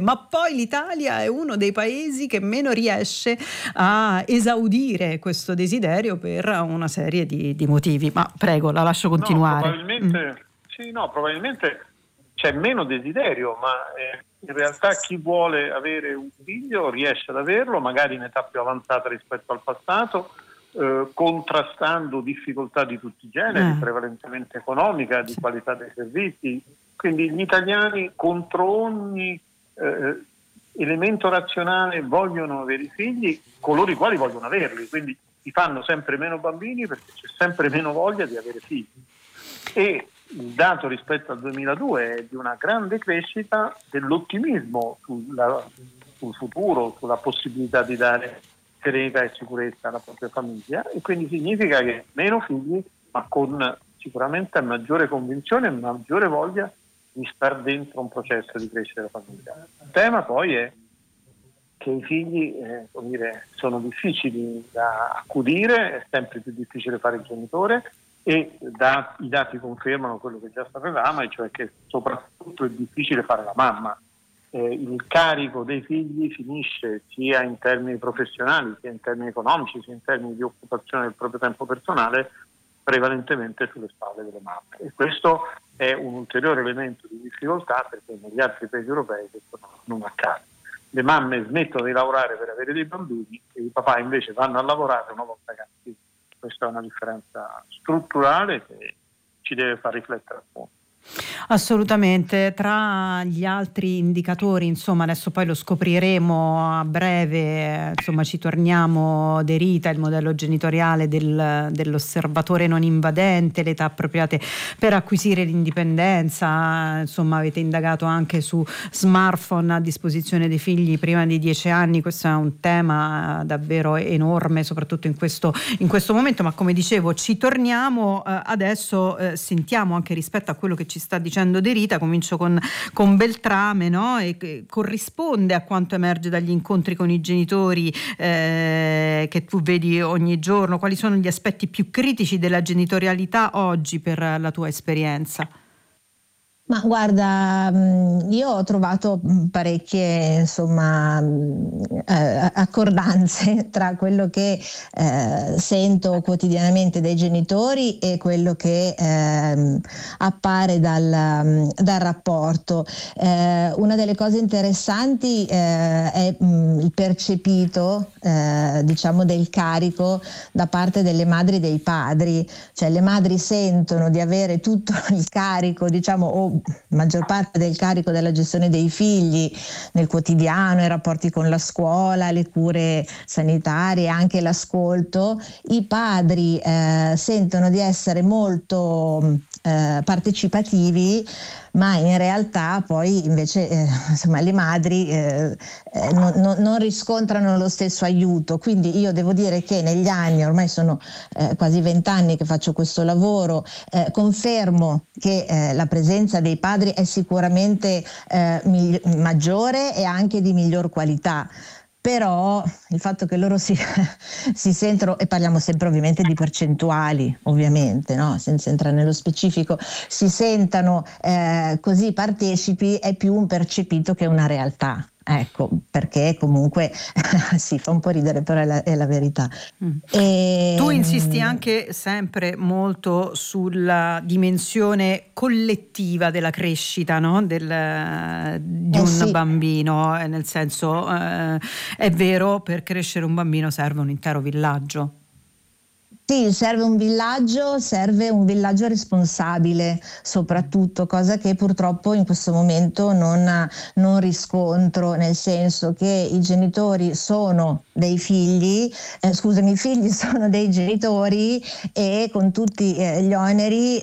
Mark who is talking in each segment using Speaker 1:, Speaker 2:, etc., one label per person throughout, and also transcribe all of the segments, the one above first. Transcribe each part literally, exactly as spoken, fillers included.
Speaker 1: ma poi l'Italia è uno dei paesi che meno riesce a esaudire questo desiderio per una serie di, di motivi. Ma prego, la lascio continuare.
Speaker 2: No, probabilmente, mm. sì, no, probabilmente c'è meno desiderio, ma eh, in realtà chi vuole avere un figlio riesce ad averlo, magari in età più avanzata rispetto al passato, eh, contrastando difficoltà di tutti i generi,
Speaker 1: Eh.
Speaker 2: prevalentemente economica, di qualità dei servizi. Quindi gli italiani contro ogni eh, elemento razionale vogliono avere i figli, coloro i quali vogliono averli, quindi si fanno sempre meno bambini perché c'è sempre meno voglia di avere figli. E il dato rispetto al duemiladue è di una grande crescita dell'ottimismo sulla, sul futuro, sulla possibilità di dare serenità e sicurezza alla propria famiglia, e quindi significa che meno figli, ma con sicuramente maggiore convinzione e maggiore voglia di star dentro un processo di crescita della famiglia. Il tema poi è che i figli eh, come dire, sono difficili da accudire, è sempre più difficile fare il genitore, e da, i dati confermano quello che già sapevamo, e cioè che soprattutto è difficile fare la mamma. Eh, il carico dei figli finisce sia in termini professionali, sia in termini economici, sia in termini di occupazione del proprio tempo personale, prevalentemente sulle spalle delle mamme. E questo è un ulteriore elemento di difficoltà, perché negli altri paesi europei questo non accade. Le mamme smettono di lavorare per avere dei bambini e i papà invece vanno a lavorare una volta che hanno figli. Questa è una differenza strutturale che ci deve far riflettere a fondo.
Speaker 1: Assolutamente. Tra gli altri indicatori, insomma, adesso poi lo scopriremo a breve, insomma ci torniamo, Derita, il modello genitoriale del, dell'osservatore non invadente, le età appropriate per acquisire l'indipendenza, insomma avete indagato anche su smartphone a disposizione dei figli prima di dieci anni. Questo è un tema davvero enorme, soprattutto in questo, in questo momento, ma come dicevo ci torniamo eh, adesso, eh, sentiamo anche rispetto a quello che ci sta dicendo Derita. Comincio con, con Beltrame, no? E che corrisponde a quanto emerge dagli incontri con i genitori eh, che tu vedi ogni giorno. Quali sono gli aspetti più critici della genitorialità oggi per la tua esperienza?
Speaker 3: Ma guarda, io ho trovato parecchie insomma eh, accordanze tra quello che eh, sento quotidianamente dai genitori e quello che eh, appare dal, dal rapporto. Eh, una delle cose interessanti eh, è mh, il percepito eh, diciamo del carico da parte delle madri e dei padri, cioè le madri sentono di avere tutto il carico, diciamo, o maggior parte del carico della gestione dei figli nel quotidiano, i rapporti con la scuola, le cure sanitarie, anche l'ascolto. I padri eh, sentono di essere molto eh, partecipativi, ma in realtà poi invece eh, insomma le madri eh, eh, non, non, non riscontrano lo stesso aiuto. Quindi io devo dire che negli anni, ormai sono eh, quasi vent'anni che faccio questo lavoro, eh, confermo che eh, la presenza dei padri è sicuramente eh, migli- maggiore e anche di miglior qualità. Però il fatto che loro si, si sentono, e parliamo sempre ovviamente di percentuali, ovviamente, no? Senza entrare nello specifico, si sentano eh, così partecipi è più un percepito che una realtà. Ecco, perché comunque si fa un po' ridere, però è la, è la verità.
Speaker 1: Mm.
Speaker 3: E,
Speaker 1: tu insisti anche sempre molto sulla dimensione collettiva della crescita, no? Del, di
Speaker 3: eh
Speaker 1: un
Speaker 3: sì.
Speaker 1: bambino, nel senso eh, è vero, per crescere un bambino serve un intero villaggio.
Speaker 3: Sì, serve un villaggio, serve un villaggio responsabile soprattutto, cosa che purtroppo in questo momento non, non riscontro, nel senso che i genitori sono dei figli, eh, scusami, i figli sono dei genitori e con tutti eh, gli oneri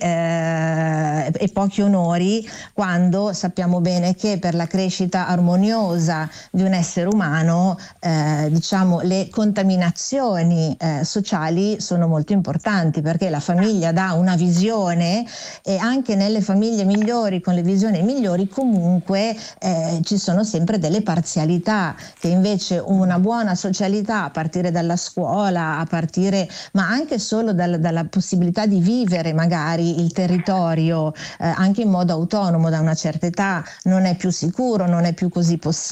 Speaker 3: eh, e pochi onori, quando sappiamo bene che per la crescita armoniosa di un essere umano eh, diciamo le contaminazioni eh, sociali sono molto importanti, perché la famiglia dà una visione e anche nelle famiglie migliori, con le visioni migliori, comunque eh, ci sono sempre delle parzialità che invece una buona socialità, a partire dalla scuola, a partire ma anche solo dal, dalla possibilità di vivere magari il territorio eh, anche in modo autonomo da una certa età, non è più sicuro, non è più così possibile.